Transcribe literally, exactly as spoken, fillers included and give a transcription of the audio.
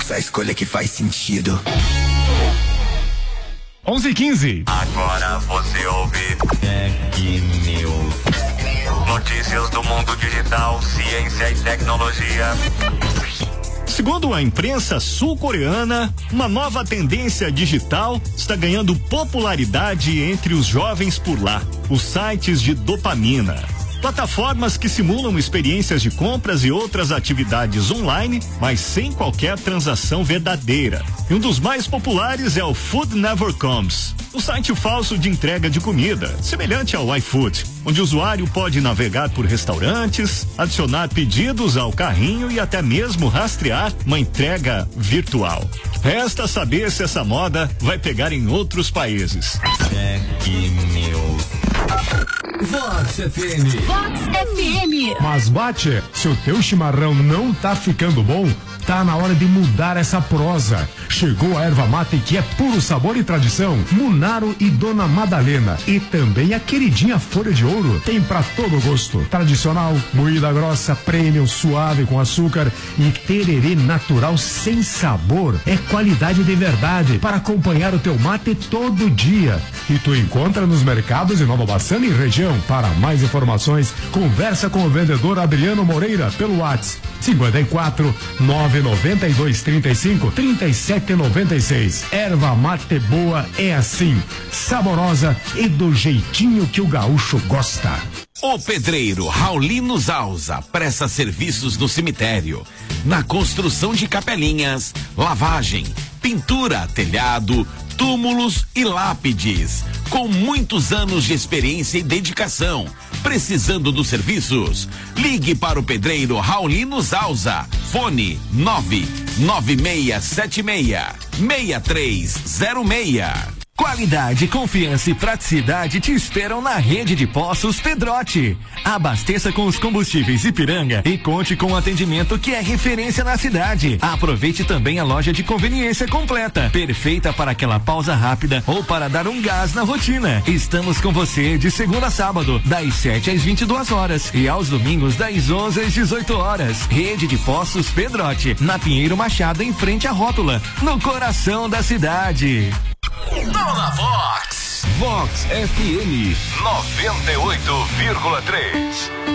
Vox, a escolha que faz sentido. onze e quinze. Agora você ouve Tech News. Notícias do mundo digital, ciência e tecnologia. Segundo a imprensa sul-coreana, uma nova tendência digital está ganhando popularidade entre os jovens por lá: os sites de dopamina. Plataformas que simulam experiências de compras e outras atividades online, mas sem qualquer transação verdadeira. E um dos mais populares é o Food Never Comes, o site falso de entrega de comida, semelhante ao iFood, onde o usuário pode navegar por restaurantes, adicionar pedidos ao carrinho e até mesmo rastrear uma entrega virtual. Resta saber se essa moda vai pegar em outros países. Tech News. Vox F M. Vox F M. Mas bate, se o teu chimarrão não tá ficando bom, tá na hora de mudar essa prosa. Chegou a erva mate que é puro sabor e tradição. Munaro e Dona Madalena. E também a queridinha Folha de Ouro. Tem pra todo gosto. Tradicional, moída grossa, premium, suave com açúcar e tererê natural sem sabor. É qualidade de verdade para acompanhar o teu mate todo dia. E tu encontra nos mercados de Nova Bassana e região. Para mais informações, conversa com o vendedor Adriano Moreira pelo WhatsApp cinquenta e quatro, nove noventa e dois, trinta e cinco, trinta e sete noventa e seis. Erva mate boa é assim, saborosa e do jeitinho que o gaúcho gosta. O pedreiro Raulino Zausa presta serviços no cemitério, na construção de capelinhas, lavagem, pintura, telhado, túmulos e lápides. Com muitos anos de experiência e dedicação. Precisando dos serviços? Ligue para o pedreiro Raulino Zausa. Fone nove nove seis sete seis, seis três zero seis. Qualidade, confiança e praticidade te esperam na rede de postos Pedrotti. Abasteça com os combustíveis Ipiranga e conte com o atendimento que é referência na cidade. Aproveite também a loja de conveniência completa, perfeita para aquela pausa rápida ou para dar um gás na rotina. Estamos com você de segunda a sábado, das sete às vinte e duas horas e aos domingos das onze às dezoito horas. Rede de postos Pedrotti, na Pinheiro Machado, em frente à Rótula, no coração da cidade. Dona Vox. Vox F M noventa e oito vírgula três.